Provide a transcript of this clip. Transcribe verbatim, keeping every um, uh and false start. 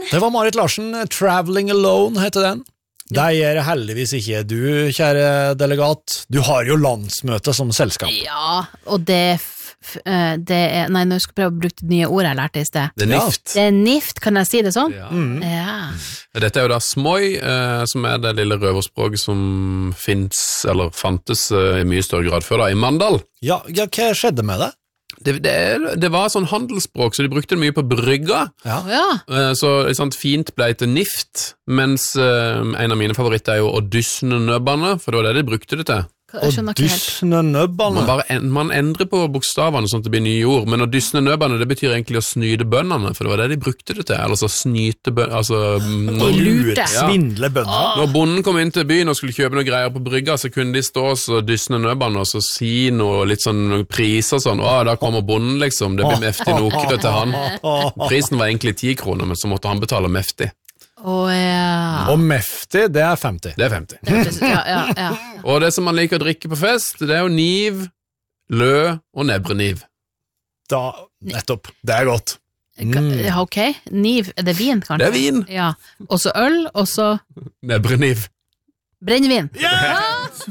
Det var Marit Larsen, Traveling Alone heter den. Det gjør heldigvis ikke du, kjære delegat. Du har jo landsmøte som selskap. Ja, og det, f det er, nei, nå skal jeg prøve å bruke det nye ordet jeg lærte i sted. Det er nift. Det er nift, kan jeg si det sånn? Ja. Mm. Ja. Dette er jo da smoi, eh, som er det lille røverspråket som finnes, eller fantes eh, i mye større grad før da, i Mandal. Ja, ja, hva skjedde med det? Det, det, det var sånn handelsspråk, så de brukte det mye på brygga. Ja. Ja. Eh, Så sånn, fint ble det nift, mens eh, en av mine favoritter er jo å dysne nøbbene, for det var det de brukte det til. Jeg skjønner Og ikke helt. dysne nøbbene. Man, bare en, man endrer på bokstavene sånn at det blir nye ord, men å dysne nøbbene, det betyr egentlig å snyde bøndene, for det var det de brukte det til, eller så snyte bøndene, altså... De lurte. Ja. Svindle bønder. Når bonden kom inn til byen og skulle kjøpe noe greier på brygga, så kunne de stå og dysne nøbbene og så si noe litt sånn noen priser sånn, å, da kommer bonden liksom, det blir meftig nokere til han. Prisen var egentlig ti kroner, men så måtte han betale meftig. Å ja. Og meftig, det er femti. Det er femti. Ja, ja, ja. Og det som man liker å drikke på fest, det er jo niv, lø og nebreniv. Da, nettopp. Det er godt. Ka- Ja, ok. Niv, er det vin, kanskje? Det er vin. Ja. Og så øl, og så Nebreniv. brennevin. Yeah!